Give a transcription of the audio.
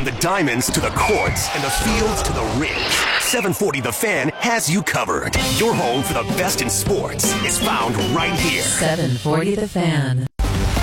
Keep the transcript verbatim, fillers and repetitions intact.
From the diamonds to the courts and the fields to the rings, seven forty The Fan has you covered. Your home for the best in sports is found right here. seven forty The Fan.